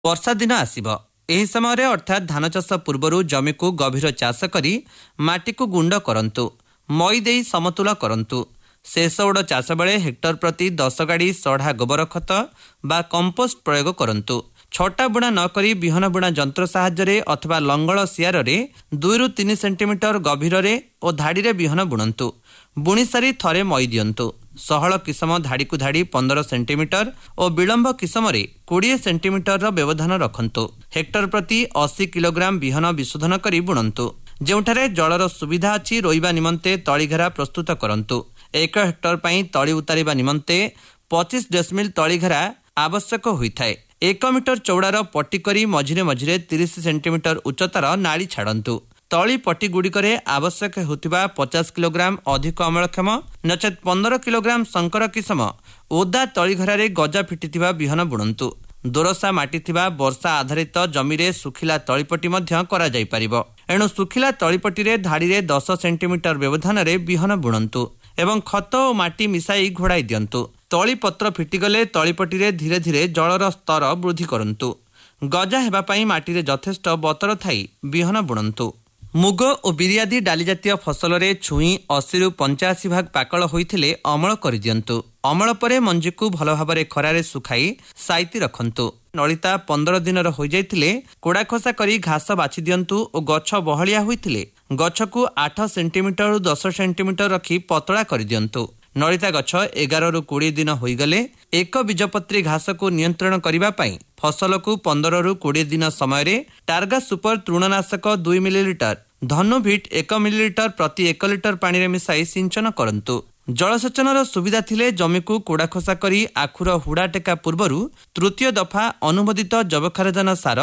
ବର୍ଷା ଦିନ ଆସିବ। ଏହି ସମୟରେ ଅର୍ଥାତ୍ ଧାନ ଚାଷ ପୂର୍ବରୁ ଜମିକୁ ଗଭୀର ଚାଷ କରି ମାଟିକୁ ଗୁଣ୍ଡ କରନ୍ତୁ। ମଇ ଦେଇ ସମତୁଲ କରନ୍ତୁ। ଶେଷ ଉଡ଼ ଚାଷ ବେଳେ ହେକ୍ଟର ପ୍ରତି 10 ଗାଡ଼ି ସଢ଼ା ଗୋବର ଖତ ବା କମ୍ପୋଷ୍ଟ ପ୍ରୟୋଗ କରନ୍ତୁ। ଛଟା ବୁଣା ନ କରି ବିହନ ବୁଣା ଯନ୍ତ୍ର ସାହାଯ୍ୟରେ ଅଥବା ଲଙ୍ଗଳ ସିଆରରେ 2 3 ସେଣ୍ଟିମିଟର ଗଭୀରରେ ଓ ଧାଡ଼ିରେ ବିହନ ବୁଣନ୍ତୁ। ବୁଣି ସାରି ଥରେ ମଇ ଦିଅନ୍ତୁ। ସହଳ କିସମ ଧାଡ଼ିକୁ ଧାଡ଼ି 15 ସେଣ୍ଟିମିଟର ଓ ବିଳମ୍ବ କିସମରେ 20 ସେଣ୍ଟିମିଟରର ବ୍ୟବଧାନ ରଖନ୍ତୁ। ହେକ୍ଟର ପ୍ରତି 80 କିଲୋଗ୍ରାମ ବିହନ ବିଶୋଧନ କରି ବୁଣନ୍ତୁ। ଯେଉଁଠାରେ ଜଳର ସୁବିଧା ଅଛି ରୋଇବା ନିମନ୍ତେ ତଳିଘେରା ପ୍ରସ୍ତୁତ କରନ୍ତୁ। 1 ହେକ୍ଟର ପାଇଁ ତଳି ଉତାରିବା ନିମନ୍ତେ 25 ଡେସିମିଲ୍ ତଳିଘେରା ଆବଶ୍ୟକ ହୋଇଥାଏ। 1 ମିଟର ଚଉଡ଼ାର ପଟି କରି ମଝିରେ ମଝିରେ 30 ସେଣ୍ଟିମିଟର ଉଚ୍ଚତାର ନାଳି ଛାଡ଼ନ୍ତୁ। ତଳି ପଟି ଗୁଡ଼ିକରେ ଆବଶ୍ୟକ ହେଉଥିବା 50 କିଲୋଗ୍ରାମ ଅଧିକ ଅମଳକ୍ଷମ ନଚେତ୍ 15 କିଲୋଗ୍ରାମ ଶଙ୍କର କିସମ ଓଦା ତଳିଘରାରେ ଗଜା ଫିଟିଥିବା ବିହନ ବୁଣନ୍ତୁ। ଦୋରସା ମାଟି ଥିବା ବର୍ଷା ଆଧାରିତ ଜମିରେ ଶୁଖିଲା ତଳିପଟି ମଧ୍ୟ କରାଯାଇପାରିବ। ଏଣୁ ଶୁଖିଲା ତଳିପଟିରେ ଧାଡ଼ିରେ 10 ସେଣ୍ଟିମିଟର ବ୍ୟବଧାନରେ ବିହନ ବୁଣନ୍ତୁ ଏବଂ ଖତ ଓ ମାଟି ମିଶାଇ ଘୋଡ଼ାଇ ଦିଅନ୍ତୁ। ତଳିପତ୍ର ଫିଟିଗଲେ ତଳିପଟିରେ ଧୀରେ ଧୀରେ ଜଳର ସ୍ତର ବୃଦ୍ଧି କରନ୍ତୁ। ଗଜା ହେବା ପାଇଁ ମାଟିରେ ଯଥେଷ୍ଟ ବତର ଥାଇ ବିହନ ବୁଣନ୍ତୁ। ମୁଗ ଓ ବିରି ଆଦି ଡାଲି ଜାତୀୟ ଫସଲରେ ଛୁଇଁ 80ରୁ 85 ଭାଗ ପାକଳ ହୋଇଥିଲେ ଅମଳ କରିଦିଅନ୍ତୁ। ଅମଳ ପରେ ମଞ୍ଜିକୁ ଭଲ ଭାବରେ ଖରାରେ ଶୁଖାଇ ସାଇତି ରଖନ୍ତୁ। ନଳିତା 15 ଦିନର ହୋଇଯାଇଥିଲେ କୋଡ଼ା ଖୋସା କରି ଘାସ ବାଛି ଦିଅନ୍ତୁ ଓ ଗଛ ବହଳିଆ ହୋଇଥିଲେ ଗଛକୁ 8 ସେଣ୍ଟିମିଟରରୁ 10 ସେଣ୍ଟିମିଟର ରଖି ପତଳା କରିଦିଅନ୍ତୁ। ନଳିତା ଗଛ 11ରୁ 20 ଦିନ ହୋଇଗଲେ ଏକ ବୀଜପତ୍ରୀ ଘାସକୁ ନିୟନ୍ତ୍ରଣ କରିବା ପାଇଁ ଫସଲକୁ 15ରୁ 20 ଦିନ ସମୟରେ ଟାର୍ଗା ସୁପର ତୃଣନାଶକ 2 ମିଲିଲିଟର, ଧନୁଭିଟ୍ 1 ମିଲିଲିଟର ପ୍ରତି 1 ଲିଟର ପାଣିରେ ମିଶାଇ ସିଞ୍ଚନ କରନ୍ତୁ। ଜଳସେଚନର ସୁବିଧା ଥିଲେ ଜମିକୁ କୋଡ଼ା ଖୋସା କରି ଆଖୁର ହୁଡ଼ା ଟେକା ପୂର୍ବରୁ ତୃତୀୟ ଦଫା ଅନୁମୋଦିତ ଯବକ୍ଷାରଜାନ ସାର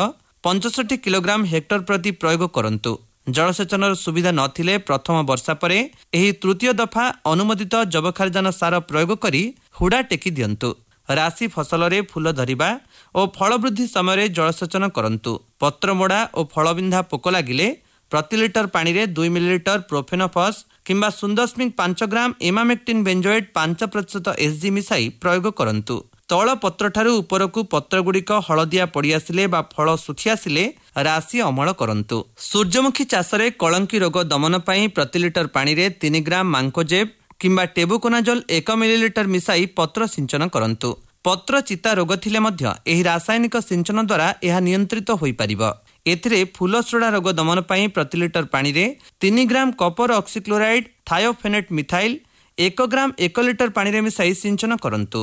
65 କିଲୋଗ୍ରାମ ହେକ୍ଟର ପ୍ରତି ପ୍ରୟୋଗ କରନ୍ତୁ। ଜଳସେଚନର ସୁବିଧା ନଥିଲେ ପ୍ରଥମ ବର୍ଷା ପରେ ଏହି ତୃତୀୟ ଦଫା ଅନୁମୋଦିତ ଯବକ୍ଷାରଜାନ ସାର ପ୍ରୟୋଗ କରି ହୁଡ଼ା ଟେକି ଦିଅନ୍ତୁ। ରାଶି ଫସଲରେ ଫୁଲ ଧରିବା ଓ ଫଳ ବୃଦ୍ଧି ସମୟରେ ଜଳସେଚନ କରନ୍ତୁ। ପତ୍ରମୋଡ଼ା ଓ ଫଳବିନ୍ଧା ପୋକ ଲାଗିଲେ ପ୍ରତି ଲିଟର ପାଣିରେ 2 ମିଲିଲିଟର ପ୍ରୋଫେନୋଫସ୍ କିମ୍ବା 0.5 ଗ୍ରାମ ଇମାମେକ୍ଟିନ୍ ବେଞ୍ଜୋଏଟ୍ 5% SG ମିଶାଇ ପ୍ରୟୋଗ କରନ୍ତୁ। ତଳ ପତ୍ରଠାରୁ ଉପରକୁ ପତ୍ରଗୁଡ଼ିକ ହଳଦିଆ ପଡ଼ିଆସିଲେ ବା ଫଳ ଶୁଖି ଆସିଲେ ରାଶି ଅମଳ କରନ୍ତୁ। ସୂର୍ଯ୍ୟମୁଖୀ ଚାଷରେ କଳଙ୍କି ରୋଗ ଦମନ ପାଇଁ ପ୍ରତି ଲିଟର ପାଣିରେ 3 ଗ୍ରାମ ମାଙ୍କୋଜେବ୍ କିମ୍ବା ଟେବୁକୋନାଜୋଲ୍ 1 ମିଲିଲିଟର ମିଶାଇ ପତ୍ର ସିଞ୍ଚନ କରନ୍ତୁ। ପତ୍ର ଚିତା ରୋଗ ଥିଲେ ମଧ୍ୟ ଏହି ରାସାୟନିକ ସିଞ୍ଚନ ଦ୍ୱାରା ଏହା ନିୟନ୍ତ୍ରିତ ହୋଇପାରିବ। ଏଥିରେ ଫୁଲଶ୍ରୋଡ଼ା ରୋଗ ଦମନ ପାଇଁ ପ୍ରତି ଲିଟର ପାଣିରେ 3 ଗ୍ରାମ କପର ଅକ୍ସିକ୍ଲୋରାଇଡ୍ ଥାୟୋଫେନେଟ୍ ମିଥାଇଲ୍ 1 ଗ୍ରାମ 1 ଲିଟର ପାଣିରେ ମିଶାଇ ସିଞ୍ଚନ କରନ୍ତୁ।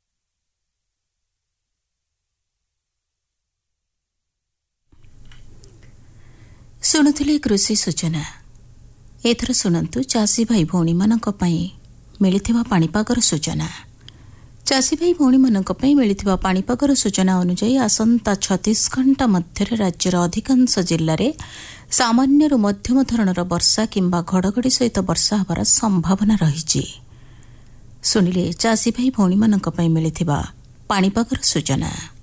ଶୁଣୁଥିଲେ କୃଷି ସୂଚନା। ଏଥର ଶୁଣନ୍ତୁ ଚାଷୀ ଭାଇ ଭଉଣୀମାନଙ୍କ ପାଇଁ ମିଳିଥିବା ପାଣିପାଗର ସୂଚନା। ଚାଷୀ ଭାଇ ଭଉଣୀମାନଙ୍କ ପାଇଁ ମିଳିଥିବା ପାଣିପାଗର ସୂଚନା ଅନୁଯାୟୀ ଆସନ୍ତା 36 ଘଣ୍ଟା ମଧ୍ୟରେ ରାଜ୍ୟର ଅଧିକାଂଶ ଜିଲ୍ଲାରେ ସାମାନ୍ୟରୁ ମଧ୍ୟମ ଧରଣର ବର୍ଷା କିମ୍ବା ଘଡ଼ଘଡ଼ି ସହିତ ବର୍ଷା ହେବାର ସମ୍ଭାବନା ରହିଛି। ଶୁଣିଲେ ଚାଷୀ ଭାଇ ଭଉଣୀମାନଙ୍କ ପାଇଁ ମିଳିଥିବା ପାଣିପାଗର ସୂଚନା।